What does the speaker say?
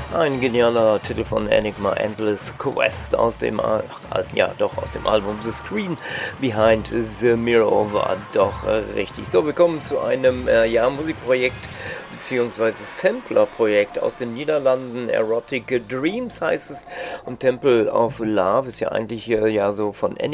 Ein genialer Titel von Enigma, Endless Quest aus dem Album The Screen Behind the Mirror war doch richtig. So, wir kommen zu einem Musikprojekt bzw. Sampler-Projekt aus den Niederlanden. Erotic Dreams heißt es, und Temple of Love ist ja eigentlich so von Enigma